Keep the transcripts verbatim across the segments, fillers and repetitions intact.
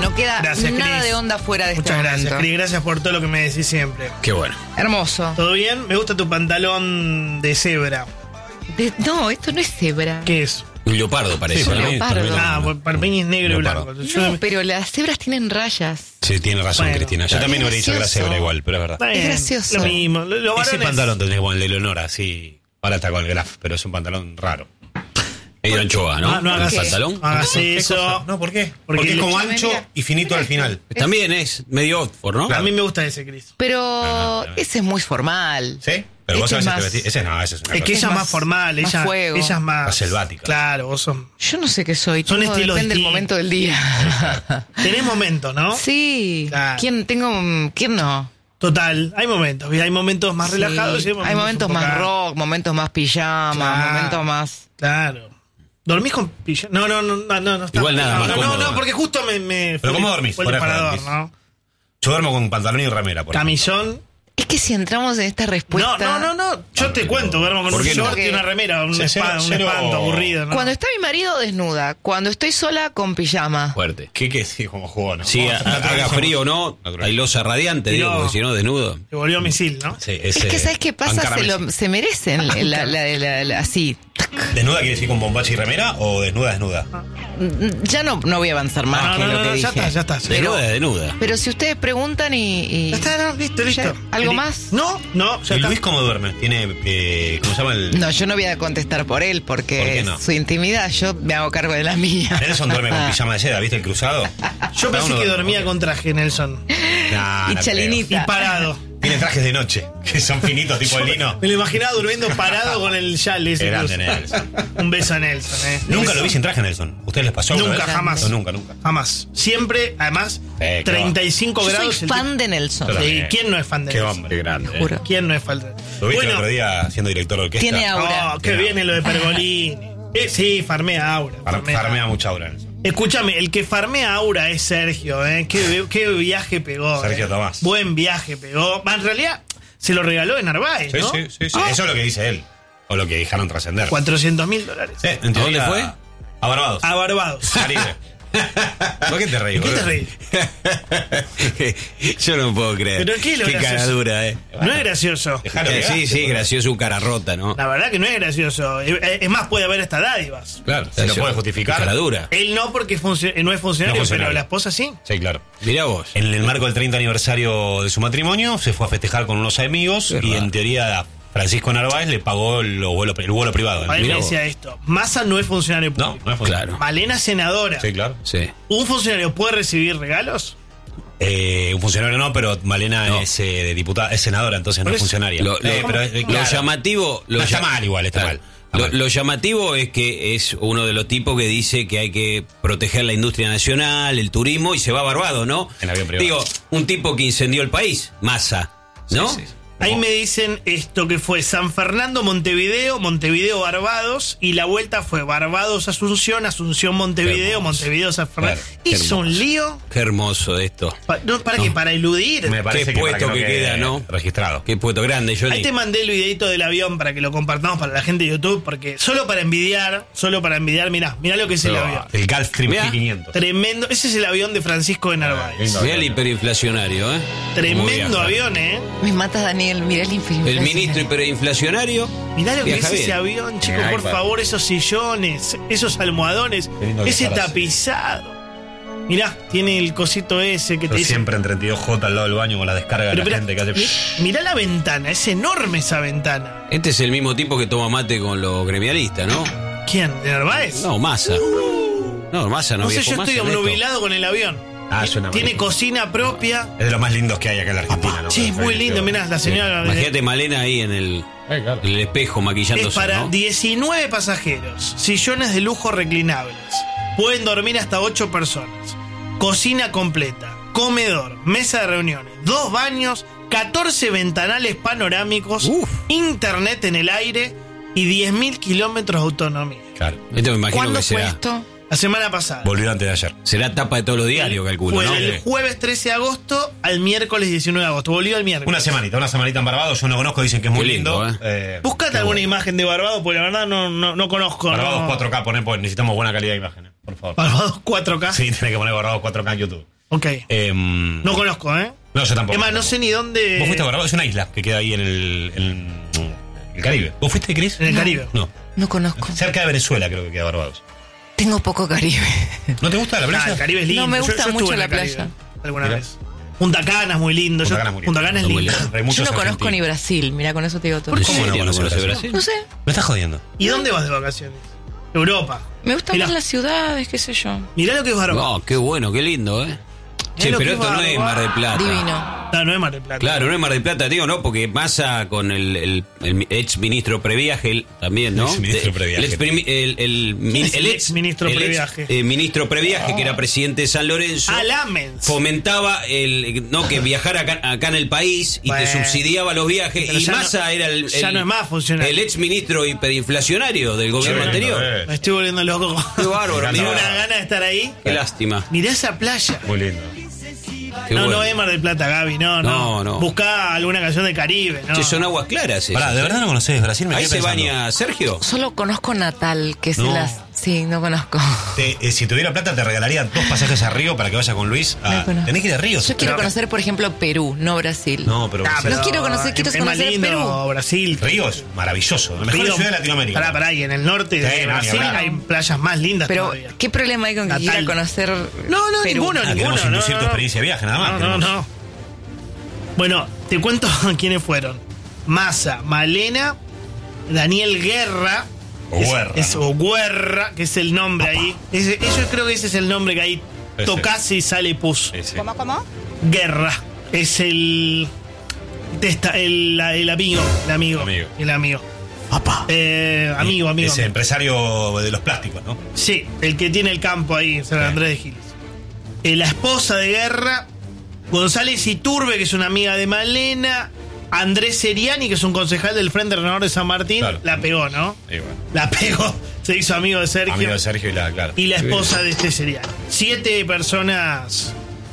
no queda Gracias, nada Cris. de onda fuera de Muchas este gracias, momento. Cris. Gracias por todo lo que me decís siempre. Qué bueno. Hermoso. ¿Todo bien? Me gusta tu pantalón de cebra. De- no, esto no es cebra. ¿Qué es? Un leopardo parece. Sí, un para mí, leopardo. para mí Ah, no. pues para mí es negro y Leopardo. blanco. Yo- No, pero las cebras tienen rayas. Sí, tiene razón, Bueno, Cristina. Yo es también hubiera dicho que era gracioso. cebra igual, pero es verdad. Está bien, gracioso. Lo mismo. Lo, lo Ese varones- pantalón tendría como el de Leonora, así. Ahora está con el graf, pero es un pantalón raro. Medio anchoa, ¿no? No, no hagas ¿Qué? pantalón. No hagas ¿Qué eso. cosa? No, ¿por qué? Porque Porque, es le- como Escúchame, ancho mira. y finito al final. También es medio Oxford, ¿no? A mí me gusta ese, Cris. Pero Ah, ese es muy formal. ¿Sí? Pero vos Este es sabés que más- vestís. Ese no, ese es una Es que cosa. ella es más más- formal, más ella, fuego. ella es más... Más selvática. Claro, vos sos... Yo no sé qué soy. Son Todo estilos depende del distintos. momento del día. Tenés momentos, ¿no? Sí. Claro. ¿Quién tengo? ¿Quién no? Total, hay momentos. Hay momentos más Sí. relajados y hay momentos, Hay momentos un poco- más rock, momentos más pijama, Claro. momentos más... Claro. ¿Dormís con pijama? No, no, no, no, no, no está- Igual nada no, más no, no, cómodo. no, porque justo me... me ¿Pero fue- cómo dormís? Fue el Por eso disparador, dormís. ¿no? Yo duermo con pantalón y remera, por ejemplo. Camisón. Es que si entramos en esta respuesta... No, no, no, no. Yo te cuento, duermo con ¿Por un qué no? short y una remera, un, Sí, espa- cero- un cero- espanto aburrido, ¿no? Cuando está mi marido, desnuda. Cuando estoy sola, con pijama. Fuerte. ¿Qué que sí, como jugó, no? Sí, Como- ha- haga frío o no, hay losa radiante, Y digo, no. porque si no, desnudo. Se volvió misil, ¿no? Sí, Es que, ¿sabes qué pasa? Se, lo- se merecen la, la- la- la- la- así. ¿Desnuda quiere decir con bombacha y remera o desnuda, desnuda? Ya no, no voy a avanzar más No, que no, lo no, que no, dije. ya está, ya está. Desnuda, desnuda. Pero si ustedes preguntan y... y- Ya está, no, listo, listo. Ya, ¿algo Li- más? No, no, ya ¿Y está. Luis cómo duerme? ¿Tiene, eh, cómo se llama el...? No, yo no voy a contestar por él porque ¿Por qué es no? su intimidad. Yo me hago cargo de la mía. Nelson duerme con pijama de seda, ¿viste el cruzado? Yo Cada pensé uno que duerme dormía con- con traje, Nelson. Nah, Y no chalinita. Y parado. creo. Tiene trajes de noche, que son finitos, tipo de lino. Me lo imaginaba durmiendo parado con el chal ese. Grande, incluso. Nelson. Un beso a Nelson, eh. Nunca lo vi sin traje, Nelson. ¿Ustedes les pasó? alguna Nunca, vez? jamás. No, nunca, nunca. Jamás. Siempre, además, Eh, qué treinta y cinco Yo grados. soy el fan de Nelson. Yo tipo- también. Sí, ¿quién no es fan de Qué Nelson? hombre, grande. eh. Juro. ¿Quién no es fan de Lo viste el Bueno, otro día siendo director de orquesta. Tiene aura. oh, qué Tiene viene lo de Pergolini. Eh, sí, farmea aura. Far- farmea Farmea aura. mucha aura, Nelson. Escúchame, el que farmea aura es Sergio, ¿eh? Qué, qué viaje pegó. Sergio eh. Tomás. Buen viaje pegó. En realidad, se lo regaló de Narváez, Sí, ¿no? sí, sí, sí. Ah, Eso es lo que dice él. O lo que dejaron trascender. cuatrocientos mil dólares. Sí, en ¿A dónde teoría- fue? A Barbados. A Barbados. Caribe. ¿Por qué te reís, ¿Qué te boludo? reís? Yo no puedo creer. ¿Pero qué es lo Qué gracioso? cara dura, eh. No es gracioso. Dejalo Eh, que sí, gaste, sí, boludo. gracioso, un cara rota, ¿no? La verdad que no es gracioso. Es es más, puede haber hasta dádivas. Claro, se lo puede justificar. Cara dura. Él no porque funcio- no es funcionario, No es funcionario. pero la esposa sí. Sí, claro. Mirá vos. En el marco del treinta aniversario de su matrimonio, se fue a festejar con unos amigos Qué y raro. en teoría Francisco Narváez le pagó el vuelo, el vuelo privado. A mí me Mirá vos. decía esto. Massa no es funcionario No, público. no es funcionario. Claro. Malena senadora. Sí, claro. Sí. ¿Un funcionario puede recibir regalos? Eh, un funcionario no, pero Malena No. es eh, de diputada, es senadora, entonces no Por es eso- funcionaria. Lo, lo- Eh, pero, eh, lo claro. llamativo. Lo No, está llam- mal igual, está Claro. mal. Está Lo, mal. lo llamativo es que es uno de los tipos que dice que hay que proteger la industria nacional, el turismo, y se va a Barbados, ¿no? En avión privado. Digo, un tipo que incendió el país, Massa, ¿no? Sí, sí. Ahí me dicen esto que fue San Fernando, Montevideo, Montevideo, Barbados, y la vuelta fue Barbados, Asunción, Asunción, Montevideo, Hermoso. Montevideo, San Fernando. Claro, qué Hizo un hermoso. lío. Qué hermoso esto. Pa- no, ¿Para qué? Para eludir. Me parece Qué que, para puesto que, no que quede queda, ¿no? Registrado. Qué puesto grande, Johnny. Ahí te mandé el videito del avión para que lo compartamos para la gente de YouTube, porque solo para envidiar, solo para envidiar, mirá, mirá lo que es el avión. El Gulfstream Mirá. G quinientos. Tremendo, ese es el avión de Francisco de Narváez. lindo. Mirá el hiperinflacionario, ¿eh? Cómo Tremendo viaja. avión, ¿eh? Me matas, Daniel. Mirá el infinito. El ministro hiperinflacionario. Mirá lo que viaja es ese bien. avión, chicos, Ay, por padre. favor, esos sillones, esos almohadones, Qué lindo que ese estar así. tapizado. Mirá, tiene el cosito ese que Yo te dice. siempre en treinta y dos J al lado del baño con la descarga de Pero la mirá, gente que hace. mi- mirá la ventana, es enorme esa ventana. Este es el mismo tipo que toma mate con los gremialistas, ¿no? ¿Quién? ¿De Narváez? No, Massa. No, Massa no No sé, viajó yo Massa estoy en esto. obnubilado con el avión. Ah, suena Tiene mal. cocina propia. Es de los más lindos que hay acá en la Argentina, ¿no? Sí, es muy lindo, mirá, la señora. Imagínate Malena ahí en el, Eh, claro. en el espejo maquillándose, Es para ¿no? diecinueve pasajeros, sillones de lujo reclinables. Pueden dormir hasta ocho personas. Cocina completa, comedor, mesa de reuniones, dos baños, catorce ventanales panorámicos, Uf. internet en el aire y diez mil kilómetros de autonomía. Claro. Esto me imagino ¿Cuándo que fue será, esto? La semana pasada. Volvió antes de ayer. será tapa de todos los diarios, calculo, Fue ¿no? del jueves trece de agosto al miércoles diecinueve de agosto. Volvió el miércoles. Una semanita, una semanita en Barbados. Yo no conozco, dicen que es muy Qué lindo. lindo, Eh, Buscate qué alguna bueno. imagen de Barbados, porque la verdad no, no, no conozco. Barbados no. cuatro K, poner, porque necesitamos buena calidad de imágenes, por favor. Barbados cuatro K. Sí, tenés que poner Barbados cuatro K en YouTube. Ok. Eh, no conozco, ¿eh? No, yo tampoco. Es más, no sé ni dónde... ¿Vos fuiste a Barbados? Es una isla que queda ahí en el, en el Caribe. ¿Vos fuiste, Cris? En el Caribe. No. No conozco. Cerca de Venezuela creo que queda Barbados. Tengo poco Caribe. ¿No te gusta la playa? Ah, el Caribe es lindo. No me gusta Yo- yo mucho estuve en la el Caribe playa. Alguna Mirá. vez. Punta Cana es muy lindo. Punta Yo- Cana es muy Punta lindo. Cana es Muy lindo. lindo. Hay muchos Yo no conozco ni argentinos. Brasil, mira, con eso te digo todo. ¿Por ¿Cómo qué no no conoces conoce Brasil? Brasil? No sé, Me estás jodiendo. ¿Y dónde vas de vacaciones? Europa. me gusta Mirá. más las ciudades, qué sé yo. Mirá lo que es Barbados. No, qué bueno, qué lindo, ¿eh? Che, lo pero que esto no va, es va. Mar del Plata. Divino. No, no es Mar del Plata. Claro, no es Mar del Plata, digo, no, porque Massa con el, el, el ex ministro Previaje él también, ¿no? Ex ministro De- Previaje. El ex, primi- el, el, mi- es el el ex ministro el ex, Previaje? eh, ministro Previaje, que era presidente de San Lorenzo. Ah, Lamens. Fomentaba el no que viajara acá, acá en el país y Bueno. te subsidiaba los viajes. Pero Y ya no- Massa era el, ya el- no es más funcionario. el ex ministro hiperinflacionario del gobierno Sí, anterior. eh. Me estoy volviendo loco. Qué bárbaro, Tengo mirá. una gana de estar ahí. Qué lástima. Mirá esa playa. Muy lindo. Qué no, bueno. no es Mar del Plata, Gaby. No, no. No, no. Buscá alguna canción de Caribe. No. Che, son aguas claras. Pará, esas, ¿de ¿eh? verdad no conocés Brasil? Me Ahí quedé se pensando. baña Sergio. Solo conozco Natal, que es No. las... Sí, no conozco. Te- eh, si tuviera plata te regalaría dos pasajes a Río para que vaya con Luis. A... No conozco. Tenés que ir a Río. Yo quiero Pero- conocer, por ejemplo, Perú, no Brasil. No, pero, Ah, Brasil- pero No quiero conocer, quiero es más conocer lindo Perú. Brasil. Río es maravilloso. La mejor Río- ciudad de Latinoamérica. Pará, pará, y en el norte Sí, de no, ni Brasil hablar. hay playas más lindas Pero, todavía. ¿qué problema hay con que Natal. quiera conocer No, no, Perú? ninguno, Ah, ninguno. queremos no, inducir no, tu no. experiencia de viaje, nada más. No, no, queremos. no. Bueno, te cuento quiénes fueron. Massa, Malena, Daniel Guerra. O Guerra, Es, es- ¿no? o Guerra, que es el nombre ahí. Ese- yo creo que ese es el nombre que ahí Ese. tocas y sale pus. Sí, sí. Guerra. Es el. testa- el, la- el amigo. El amigo. Amigo. El amigo. Papá. Eh, amigo, amigo. Ese empresario de los plásticos, ¿no? Sí, el que tiene el campo ahí en San Sí. Andrés de Giles. Eh, la esposa de Guerra, González Iturbe, que es una amiga de Malena, Andrés Seriani, que es un concejal del Frente Renovador de San Martín, Claro. la pegó, ¿no? Y bueno, La pegó, se hizo amigo de Sergio. amigo de Sergio y la, claro. Y la esposa de este Seriani. Siete personas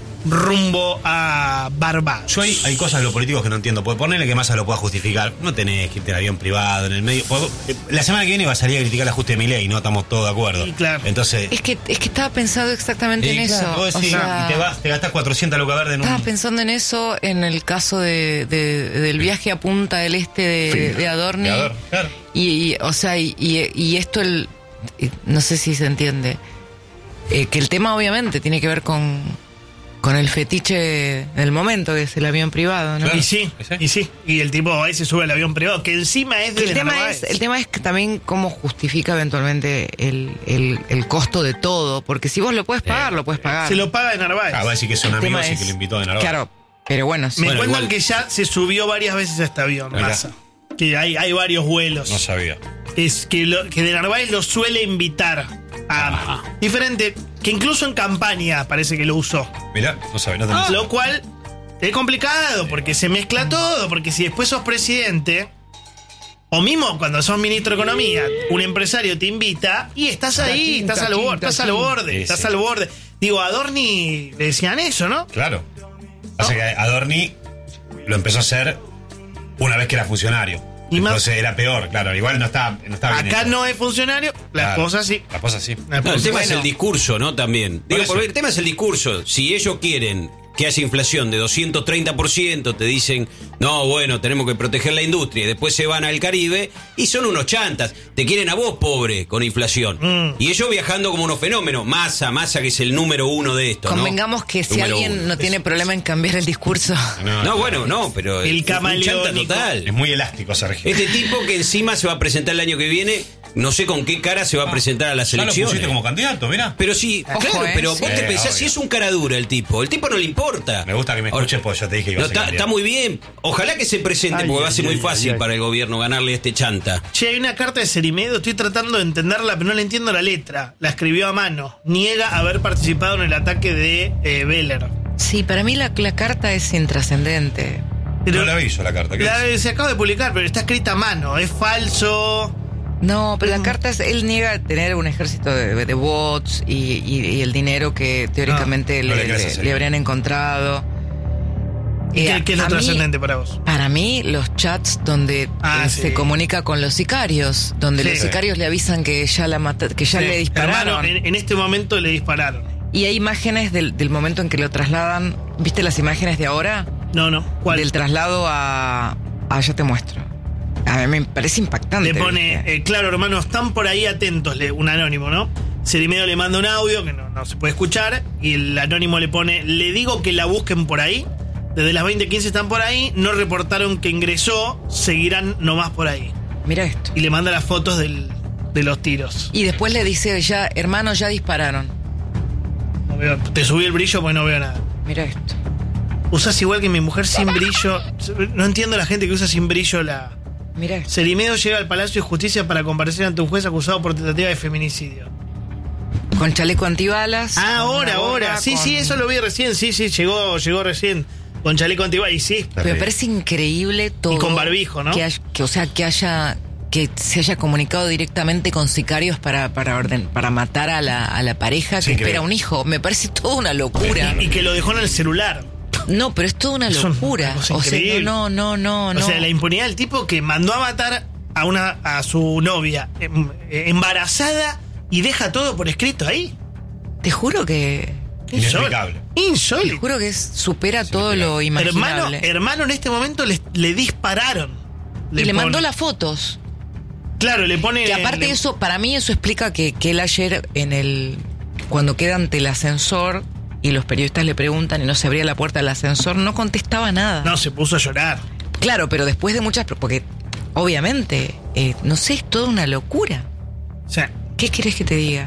rumbo a Barbados. Yo hay, hay cosas de los políticos que no entiendo. Puede ponerle que Massa lo pueda justificar. No tenés que irte en avión privado, en el medio. Puedo- La semana que viene va a salir a criticar el ajuste de mi ley, no estamos todos de acuerdo. Sí, claro. Entonces. Es que, es que estaba pensando exactamente y en claro, eso. vos O decís, sea, y te vas, te gastás cuatrocientas lucas verdes en un. estaba pensando en eso en el caso de, de- del viaje a Punta del Este de, de Adorni. De Adorni, claro. Y, y, o sea, y, y- y esto, el, y no sé si se entiende, eh, que el tema obviamente tiene que ver con, con el fetiche del momento, que es el avión privado, ¿no? Claro. Y sí, ¿Ese? y sí. Y el tipo ahí se sube al avión privado, que encima es de El tema es, el tema es que también cómo justifica eventualmente el, el, el costo de todo, porque si vos lo puedes pagar, lo puedes pagar. Se lo paga de Narváez. Ah, va a decir que son El tema amigos y es- que lo invitó de Narváez. Claro, pero bueno, sí. Me Bueno, cuentan igual- que ya se subió varias veces a este avión, Mirá. Massa. Que hay, hay varios vuelos. No sabía. Es que, lo, que de Narváez lo suele invitar a Ajá. diferente, que incluso en campaña parece que lo usó. Mirá, no sabía, no tenés. Lo cual es complicado porque se mezcla todo, porque si después sos presidente, o mismo cuando sos ministro de Economía, un empresario te invita y estás ahí, Quinta, estás al borde, quinta, estás al quinta. borde, Sí, estás sí. al borde. Digo, a Adorni le decían eso, ¿no? Claro. Pasa que Adorni lo empezó a hacer una vez que era funcionario. Y más- Entonces era peor, claro. Igual no está, no está bien. Acá hecho. no es funcionario, la Claro. esposa sí. La esposa sí. La No, el esposa- tema es bueno, el discurso, ¿no? También. Digo, eso. porque el tema es el discurso. Si ellos quieren que haya inflación de doscientos treinta por ciento, te dicen, no, bueno, tenemos que proteger la industria, y después se van al Caribe y son unos chantas. Te quieren a vos pobre con inflación. Mm. Y ellos viajando como unos fenómenos. Massa, Massa que es el número uno de esto, ¿no? Convengamos que si Número alguien uno. no tiene problema en cambiar el discurso. No, bueno, no, pero El es un chanta camaleónico. total. Es muy elástico, Sergio. Este tipo que encima se va a presentar el año que viene, no sé con qué cara se va a presentar a las Ya lo elecciones. pusiste como candidato, mira. Pero sí, Ojo, claro, eh. pero vos Sí, te pensás, obvio. si es un cara dura el tipo, el tipo no le importa. Me gusta que me Ahora, escuches porque ya te dije que iba no, a ser está, candidato. está muy bien. Ojalá que se presente, Ay, porque va a ay, ser muy ay, fácil ay, ay. para el gobierno ganarle a este chanta. Che, hay una carta de Cerimedo, estoy tratando de entenderla, pero no le entiendo la letra. La escribió a mano. Niega haber participado en el ataque de eh, Beller. Sí, para mí la, la carta es intrascendente. Pero No la aviso la carta. ¿qué la- dice? se acaba de publicar, pero está escrita a mano. Es falso. No, pero la carta es, él niega tener un ejército de, de bots y, y- y el dinero que teóricamente Ah, no le, le crees a le- Sergio. le habrían encontrado. ¿Y Eh, ¿Qué, qué es lo a mí- trascendente para vos? Para mí, los chats donde Ah, eh, sí. se comunica con los sicarios, donde Sí. los sicarios le avisan que ya la mata- que ya Sí. le dispararon. Hermano, en, en este momento le dispararon. Y hay imágenes del, del momento en que lo trasladan. ¿Viste las imágenes de ahora? No, no. ¿Cuál? Del traslado a... Ah, ya te muestro. A mí me parece impactante. Le pone, ¿viste? eh, claro, hermano, están por ahí atentos, le, un anónimo, ¿no? Cerimedo le manda un audio que no, no se puede escuchar y el anónimo le pone, le digo que la busquen por ahí, desde las veinte quince están por ahí, no reportaron que ingresó, seguirán nomás por ahí. Mira esto. Y le manda las fotos del, de los tiros. Y después le dice, ya, hermano, ya dispararon. No veo, te subí el brillo porque no veo nada. Mira esto. Usás igual que mi mujer sin brillo. No entiendo la gente que usa sin brillo la... Mira esto. Cerimedo llega al Palacio de Justicia para comparecer ante un juez acusado por tentativa de feminicidio. Con chaleco antibalas. Ah, ahora, con una ahora. gorra, Sí, con- sí, eso lo vi recién. Sí, sí, llegó, llegó recién. Con chaleco antibalas. Y sí. Pero me parece increíble todo. Y con barbijo, ¿no? Que, hay- que, o sea, que haya... Que se haya comunicado directamente con sicarios para, para, orden, para matar a la, a la pareja que Sí, espera creo. un hijo. Me parece toda una locura. Y, y que lo dejó en el celular. No, pero es toda una Es una locura. cosa O sea, increíble. no, no, no, no. O sea, la impunidad del tipo que mandó a matar a una a su novia em, eh, embarazada y deja todo por escrito ahí. Te juro que... Inexplicable. Te Insólito. juro que es- supera todo lo Hermano, imaginable. hermano, en este momento le, le dispararon. y le pone- mandó las fotos. Claro, le pone. Que aparte le- eso, para mí eso explica que, que él ayer en el... Cuando queda ante el ascensor y los periodistas le preguntan y no se abría la puerta del ascensor, no contestaba nada. No, se puso a llorar. Claro, pero después de muchas... Porque obviamente, eh, no sé, es toda una locura. O sea, ¿Qué querés que te diga?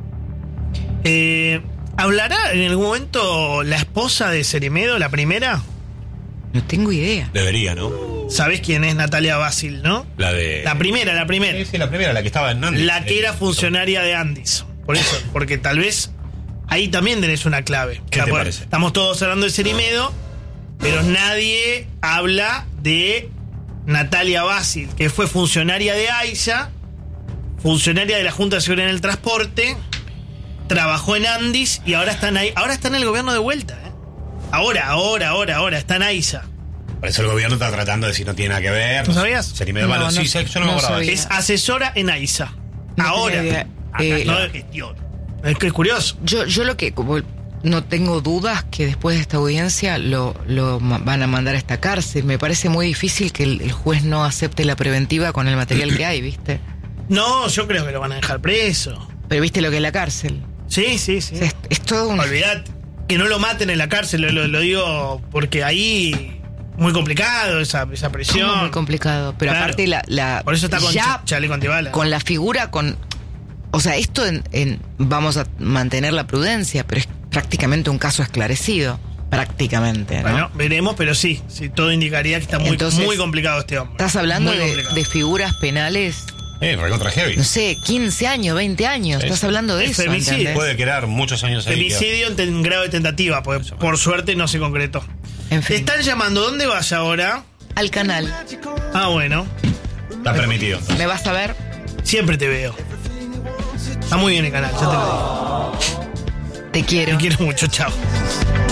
eh, ¿hablará en algún momento la esposa de Cerimedo, la primera? No tengo idea. Debería, ¿no? ¿Sabés quién es Natalia Basil, no? La de. La primera, la primera. Sí, sí, la primera, la que estaba en Andes. La que Eh, era funcionaria de Andis. Por eso, porque tal vez ahí también tenés una clave. ¿Qué te por- parece? Estamos todos hablando de Cerimedo, pero nadie habla de Natalia Basil, que fue funcionaria de AISA, funcionaria de la Junta de Seguridad en el Transporte, trabajó en Andis y ahora están ahí, ahora está en el gobierno de vuelta. ¿eh? Ahora, ahora, ahora, ahora, está en AISA. Por eso el gobierno está tratando de decir no tiene nada que ver. ¿No sabías? Sería No, malo. no- Sí, sí, yo no, no me acordaba. sabía. Es asesora en AISA. No ahora. tenía idea. Acá, Eh, no, La gestión. es que es curioso. Yo, yo lo que como no tengo dudas que después de esta audiencia lo, lo ma- van a mandar a esta cárcel. Me parece muy difícil que el, el juez no acepte la preventiva con el material que hay, ¿viste? No, yo creo que lo van a dejar preso. Pero viste lo que es la cárcel. Sí, sí, sí. O sea, es, es todo un... Olvidad que no lo maten en la cárcel, lo, lo- lo digo porque ahí muy complicado esa, esa presión. como muy complicado. Pero Claro. aparte la, la Por eso está con ya cha- chaleco antibalas. con la figura, con... O sea, esto en, en- vamos a mantener la prudencia, pero es prácticamente un caso esclarecido. Prácticamente, ¿no? Bueno, veremos, pero sí, sí, todo indicaría que está muy, Entonces, muy complicado este hombre. Estás hablando Muy de, complicado. de figuras penales, Eh, recontra heavy. no sé, quince años, veinte años. Sí, Estás sí. hablando de Es eso. femicidio. ¿entendés? Puede quedar muchos años ahí. Femicidio en ten- grado de tentativa, porque por suerte no se concretó. En Te fin, están llamando, ¿dónde vas ahora? al canal. Ah, bueno, Está permitido. ¿Me vas a ver? siempre te veo. Está muy bien el canal, ya te lo digo. Te quiero. Te quiero mucho, chao.